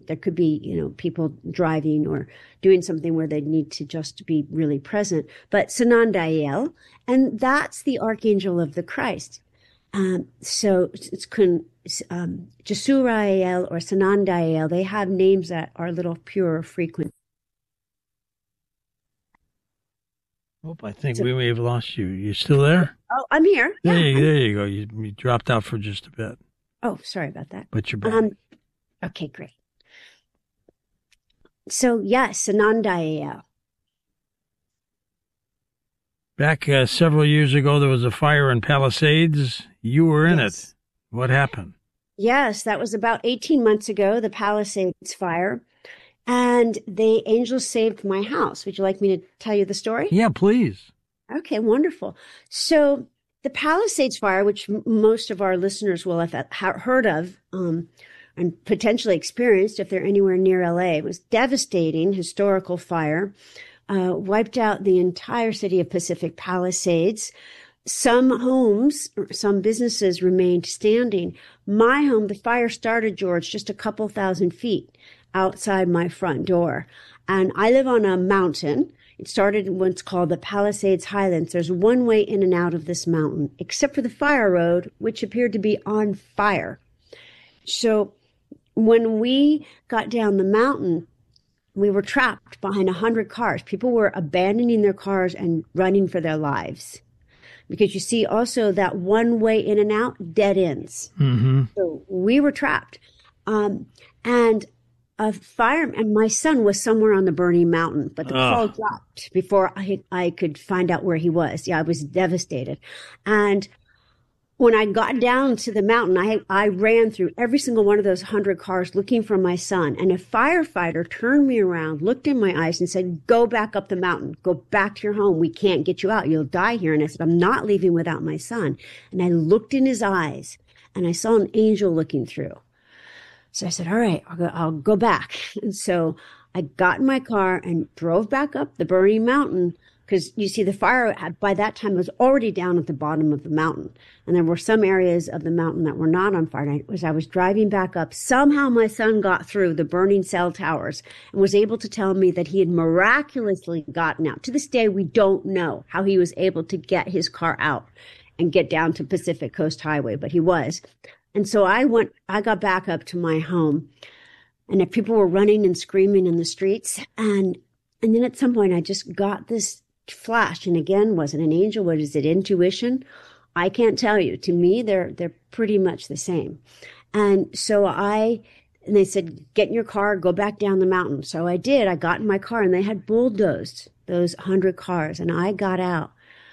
There could be, people driving or doing something where they need to just be really present. But Sanandael, and that's the archangel of the Christ. So it's Jesurael or Sanandael. They have names that are a little pure, frequent. Oh, I think we may have lost you. You still there? Oh, I'm here. There you go. You dropped out for just a bit. Oh, sorry about that. But you're back. Okay, great. So, yes, Sanandael. Back several years ago, there was a fire in Palisades. You were in it. What happened? Yes, that was about 18 months ago, the Palisades fire. And the angels saved my house. Would you like me to tell you the story? Yeah, please. Okay, wonderful. So the Palisades fire, which most of our listeners will have heard of and potentially experienced if they're anywhere near LA, was devastating historical fire, wiped out the entire city of Pacific Palisades. Some homes, some businesses remained standing. My home, the fire started, George, just a couple thousand feet outside my front door. And I live on a mountain. It started in what's called the Palisades Highlands. There's one way in and out of this mountain, except for the fire road, which appeared to be on fire. So when we got down the mountain, we were trapped behind 100 cars. People were abandoning their cars and running for their lives. Because you see also that one way in and out, dead ends. Mm-hmm. So we were trapped. And a fire, and my son was somewhere on the burning mountain, but the call dropped before I could find out where he was. Yeah, I was devastated. And when I got down to the mountain, I ran through every single one of those 100 cars looking for my son. And a firefighter turned me around, looked in my eyes and said, "Go back up the mountain. Go back to your home. We can't get you out. You'll die here." And I said, "I'm not leaving without my son." And I looked in his eyes and I saw an angel looking through. So I said, "All right, I'll go back." And so I got in my car and drove back up the burning mountain, because you see the fire by that time was already down at the bottom of the mountain. And there were some areas of the mountain that were not on fire. And as I was driving back up, somehow my son got through the burning cell towers and was able to tell me that he had miraculously gotten out. To this day, we don't know how he was able to get his car out and get down to Pacific Coast Highway, but he was. And so I got back up to my home, and if people were running and screaming in the streets. And then at some point I just got this flash. And again, was it an angel? What is it? Intuition? I can't tell you. To me, they're pretty much the same. And so and they said, "Get in your car, go back down the mountain." So I did. I got in my car and they had bulldozed those 100 cars, and I got out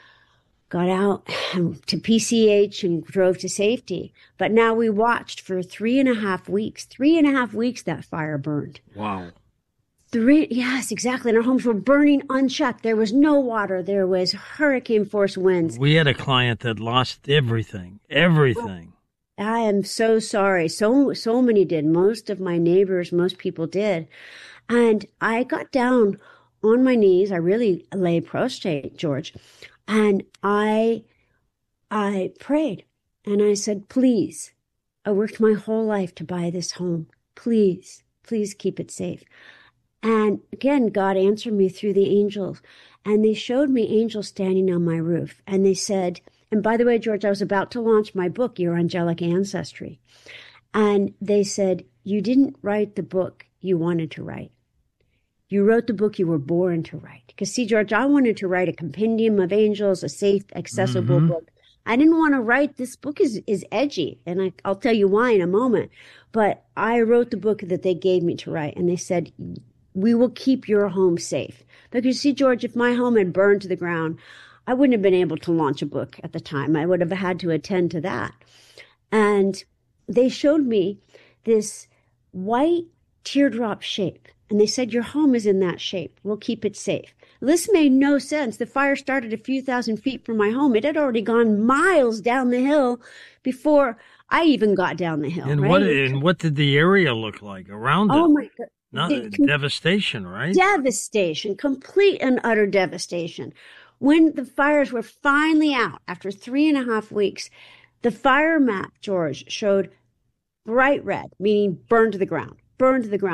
to PCH and drove to safety. But now we watched for 3.5 weeks. 3.5 weeks that fire burned. Wow. Yes, exactly. And our homes were burning unchecked. There was no water. There was hurricane force winds. We had a client that lost everything. I am so sorry. So many did. Most of my neighbors, most people did. And I got down on my knees. I really lay prostrate, George. And I prayed and I said, "Please, I worked my whole life to buy this home. Please keep it safe." And again, God answered me through the angels, and they showed me angels standing on my roof. And they said, and by the way, George, I was about to launch my book, Your Angelic Ancestry. And they said, "You didn't write the book you wanted to write. You wrote the book you were born to write." Because see, George, I wanted to write a compendium of angels, a safe, accessible book. I didn't want to write, this book is edgy, and I'll tell you why in a moment. But I wrote the book that they gave me to write, and they said, "We will keep your home safe." Because see, George, if my home had burned to the ground, I wouldn't have been able to launch a book at the time. I would have had to attend to that. And they showed me this white teardrop shape. And they said, "Your home is in that shape. We'll keep it safe." This made no sense. The fire started a few thousand feet from my home. It had already gone miles down the hill before I even got down the hill. And right? what did the area look like around it? Oh my God. Devastation, right? Devastation, complete and utter devastation. When the fires were finally out after 3.5 weeks, the fire map, George, showed bright red, meaning burned to the ground.